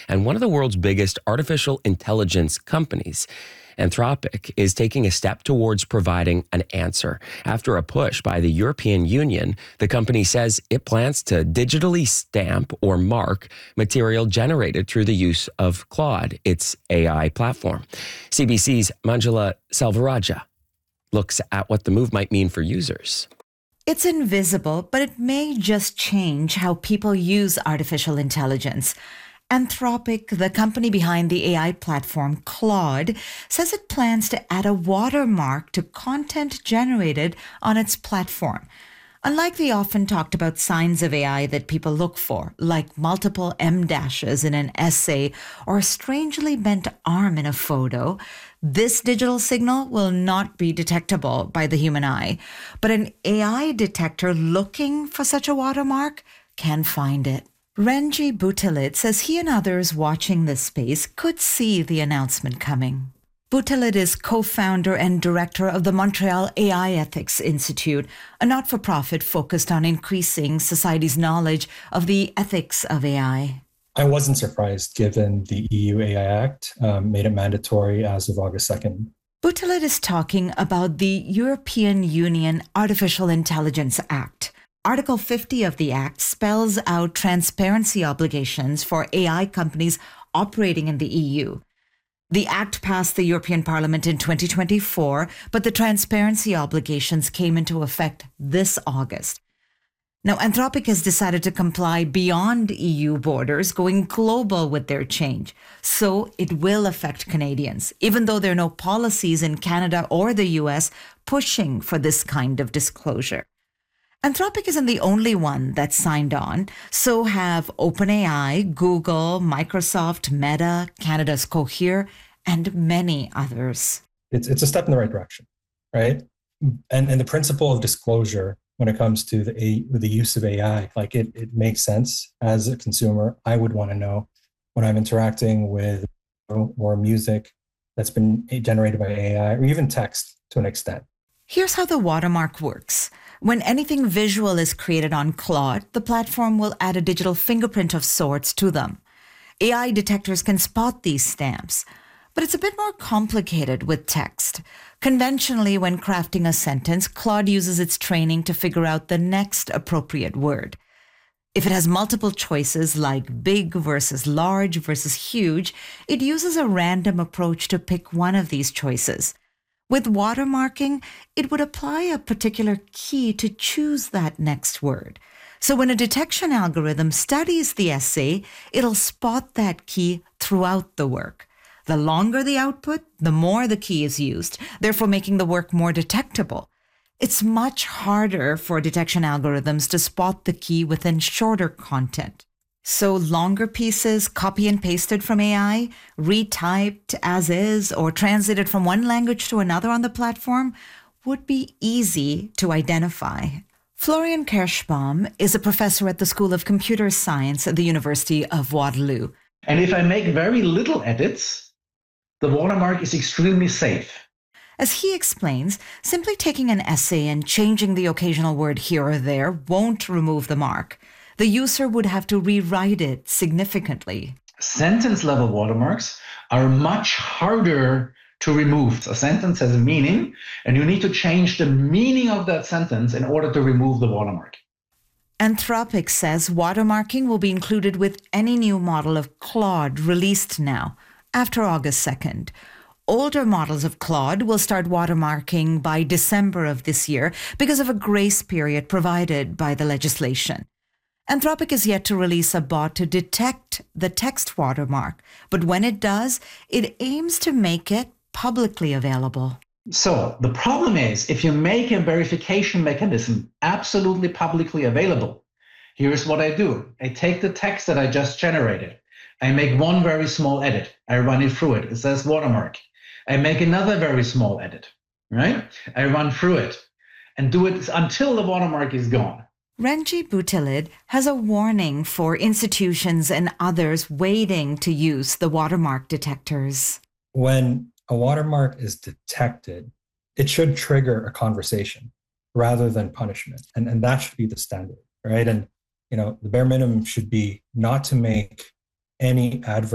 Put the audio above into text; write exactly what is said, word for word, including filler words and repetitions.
and one of the world's biggest artificial intelligence companies. Anthropic is taking a step towards providing an answer. After a push by the European Union, the company says it plans to digitally stamp or mark material generated through the use of Claude, its A I platform. C B C's Manjula Selvarajah looks at what the move might mean for users. It's invisible, but it may just change how people use artificial intelligence. Anthropic, the company behind the A I platform Claude, says it plans to add a watermark to content generated on its platform. Unlike the often talked about signs of A I that people look for, like multiple M dashes in an essay or a strangely bent arm in a photo, this digital signal will not be detectable by the human eye. But an A I detector looking for such a watermark can find it. Renji Boutilid says he and others watching this space could see the announcement coming. Boutilid is co-founder and director of the Montreal A I Ethics Institute, a not-for-profit focused on increasing society's knowledge of the ethics of A I. I wasn't surprised given the E U A I Act um, made it mandatory as of August second. Boutilid is talking about the European Union Artificial Intelligence Act. Article fifty of the Act spells out transparency obligations for A I companies operating in the E U. The Act passed the European Parliament in twenty twenty-four, but the transparency obligations came into effect this August. Now, Anthropic has decided to comply beyond E U borders, going global with their change. So it will affect Canadians, even though there are no policies in Canada or the U S pushing for this kind of disclosure. Anthropic isn't the only one that's signed on. So have OpenAI, Google, Microsoft, Meta, Canada's Cohere, and many others. It's it's a step in the right direction, right? And and the principle of disclosure when it comes to the a, the use of A I, like it it makes sense. As a consumer, I would want to know when I'm interacting with or music that's been generated by A I, or even text to an extent. Here's how the watermark works. When anything visual is created on Claude, the platform will add a digital fingerprint of sorts to them. A I detectors can spot these stamps, but it's a bit more complicated with text. Conventionally, when crafting a sentence, Claude uses its training to figure out the next appropriate word. If it has multiple choices like big versus large versus huge, it uses a random approach to pick one of these choices. With watermarking, it would apply a particular key to choose that next word. So when a detection algorithm studies the essay, it'll spot that key throughout the work. The longer the output, the more the key is used, therefore making the work more detectable. It's much harder for detection algorithms to spot the key within shorter content. So longer pieces, copy and pasted from A I, retyped as is, or translated from one language to another on the platform, would be easy to identify. Florian Kerschbaum is a professor at the School of Computer Science at the University of Waterloo. And if I make very little edits, the watermark is extremely safe. As he explains, simply taking an essay and changing the occasional word here or there won't remove the mark. The user would have to rewrite it significantly. Sentence-level watermarks are much harder to remove. A sentence has a meaning, and you need to change the meaning of that sentence in order to remove the watermark. Anthropic says watermarking will be included with any new model of Claude released now, after August second. Older models of Claude will start watermarking by December of this year because of a grace period provided by the legislation. Anthropic is yet to release a bot to detect the text watermark, but when it does, it aims to make it publicly available. So the problem is, if you make a verification mechanism absolutely publicly available, here's what I do. I take the text that I just generated. I make one very small edit. I run it through it. It says watermark. I make another very small edit, right? I run through it and do it until the watermark is gone. Renji Boutilid has a warning for institutions and others waiting to use the watermark detectors. When a watermark is detected, it should trigger a conversation rather than punishment. And, and that should be the standard, right? And, you know, the bare minimum should be not to make any adverse